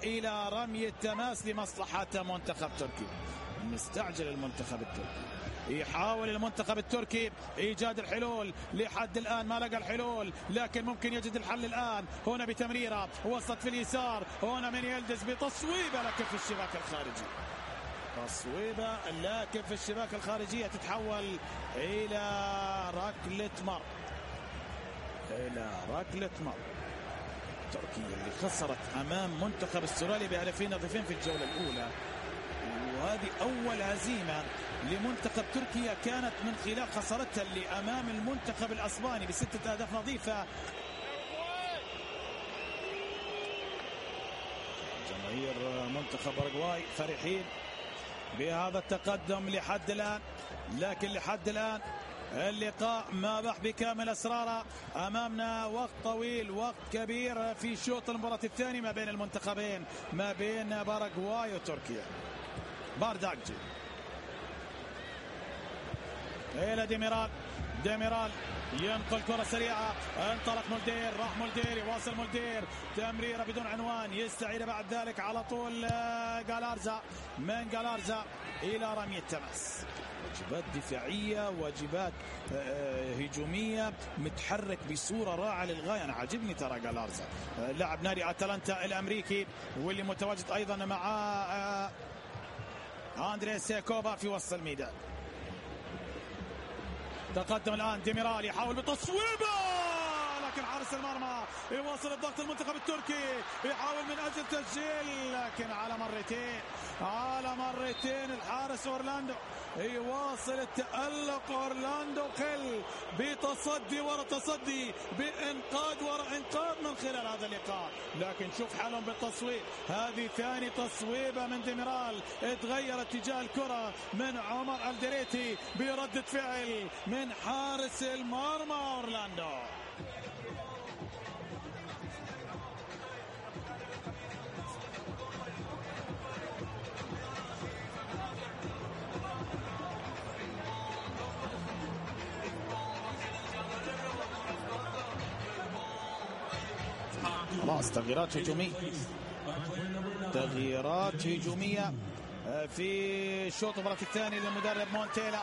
إلى رمي التماس لمصلحة منتخب تركيا. مستعجل المنتخب التركي، يحاول المنتخب التركي إيجاد الحلول، لحد الآن ما لقى الحلول، لكن ممكن يجد الحل الآن. هنا بتمريرة وسط في اليسار، هنا من يلدز بتصويبة لكن في الشباك الخارجي. تصويبة لكن في الشباك الخارجية تتحول إلى ركلة مرمى. تركيا اللي خسرت أمام منتخب استراليا بهدفين نظيفين في الجولة الأولى، وهذه أول هزيمة لمنتخب تركيا كانت من خلال خسارتها اللي أمام المنتخب الأسباني ب6 أهداف نظيفة. جماهير منتخب أوروغواي فرحين بهذا التقدم لحد الآن، لكن لحد الآن اللقاء ما بح بكامل أسراره. أمامنا وقت طويل، وقت كبير في شوط المباراة الثاني ما بين المنتخبين، ما بين أوروغواي وتركيا. بارداكجي إلى ديميرال ينقل كرة سريعة، انطلق مولدير، راح مولدير، يواصل مولدير، تمريرة بدون عنوان، يستعيد بعد ذلك على طول غالارزا، من غالارزا إلى رمي التماس. واجبات دفاعية، واجبات هجومية، متحرك بصورة رائعة للغاية. أنا عجبني ترى غالارزا، لاعب نادي أتلانتا الأمريكي، واللي متواجد أيضا مع أندري سيكوبا في وسط الميدان. تقدم الآن ديميرال، يحاول بتصويبه لكن حارس المرمى يواصل الضغط. المنتخب التركي يحاول من أجل تسجيل، لكن على مرتين الحارس أورلاندو يواصل التألق. أورلاندو خل بتصدي ورا تصدي، بإنقاذ ورا إنقاذ من خلال هذا اللقاء، لكن شوف حالهم بالتصويب. هذه ثاني تصويبة من ديميرال، اتغير اتجاه الكرة من عمر الدريتي بردة فعل من حارس المرمى أورلاندو. خلاص تغييرات هجومية في الشوط المباراة الثاني للمدرب مونتيلا.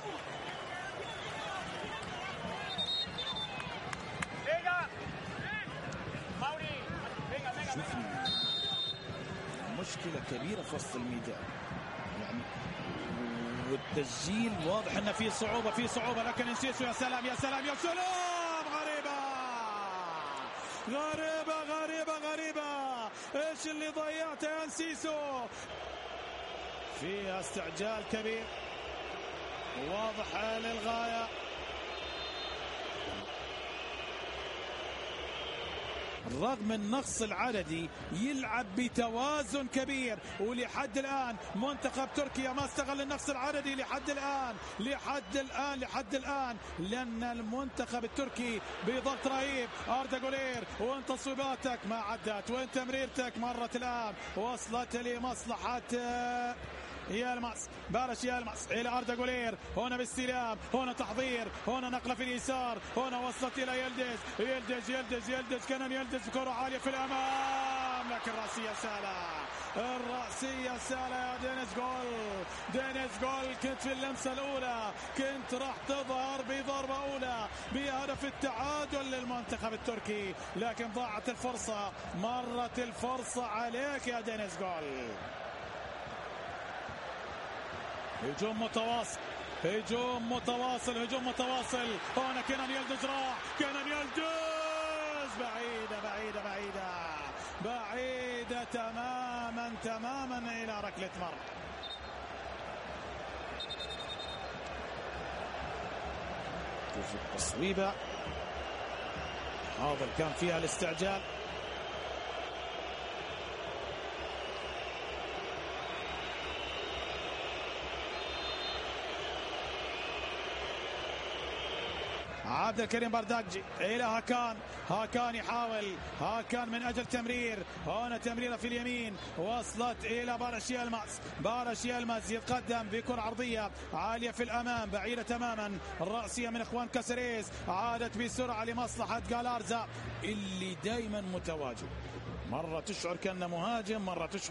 مشكلة كبيرة في وسط الميدان يعني، والتسجيل واضح ان في صعوبة، لكن انسيسو يا سلام غريبة ايش اللي ضيعته يا انسيسو؟ فيها استعجال كبير واضح للغاية. رغم النقص العددي يلعب بتوازن كبير، ولحد الآن منتخب تركيا ما استغل النقص العددي لحد الآن، لأن المنتخب التركي بضغط رهيب. أردا غولير، وين تصويباتك ما عدت، وين تمريرتك مرت الآن، وصلت لمصلحة بارش يلمس إلى أردا غولير، هنا باستلام، هنا تحضير، هنا نقلة في اليسار، هنا وصلت إلى يلدز كان يلدز كرة عالية في الأمام، لكن الرأسية سهلة يا دينيس جول. كنت في اللمسة الأولى، كنت راح تظهر بضربة أولى بهدف التعادل للمنتخب التركي، لكن ضاعت الفرصة، مرت الفرصة عليك يا دينيس جول. هجوم متواصل، هنا كينان يلدز راح، بعيدة تماما إلى ركلة مرمى. شوف التصويبة، هذا كان فيها الاستعجال. عبد الكريم بارداكجي إلى هاكان يحاول، هاكان من أجل تمرير، هنا تمريرة في اليمين وصلت إلى بارش يلمس يتقدم بكرة عرضية عالية في الأمام بعيدة تماما، الرأسية من إخوان كاسريز عادت بسرعة لمصلحة غالارزا اللي دايما متواجد، مرة تشعر كأنه مهاجم، مرة تشعر